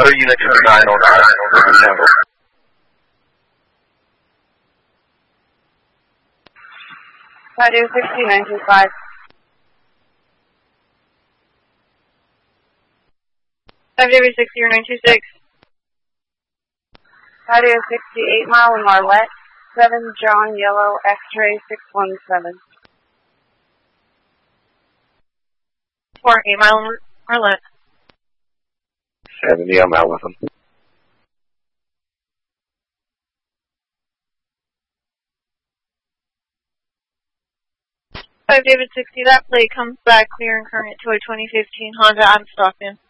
Other units are 909. Radio 6925. David 60926. Radio 68 Mile in Marlette. 7 John Yellow X-ray 617. 4 8 Mile Marlette. 70, I'm out with them. 5 David 60, that plate comes back clear and current to a 2015 Honda out of Stockton.